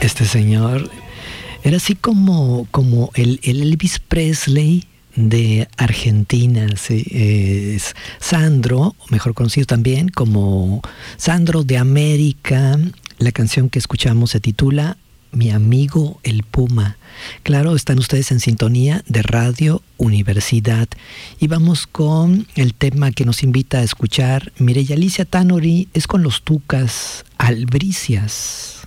Este señor era así como el Elvis Presley de Argentina, sí. Es Sandro, mejor conocido también como Sandro de América. La canción que escuchamos se titula Mi amigo el Puma. Claro, están ustedes en sintonía de Radio Universidad. Y vamos con el tema que nos invita a escuchar Mireya Alicia Tanuri, es con los Tucas, Albricias.